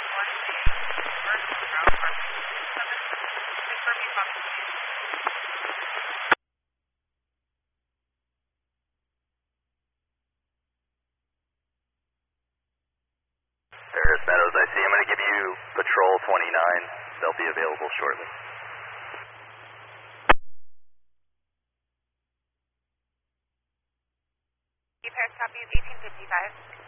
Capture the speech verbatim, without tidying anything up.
Paris Meadows, I see. I'm going to give you Patrol twenty-nine. They'll be available shortly. Paris copies eighteen fifty-five.